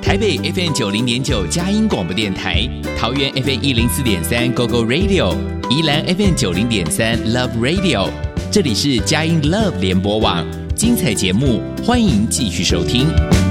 台北 FM 90.9佳音广播电台，桃园 FM 104.3 GoGo Radio， 宜兰 FM 90.3 Love Radio， 这里是佳音 Love 联播网，精彩节目欢迎继续收听。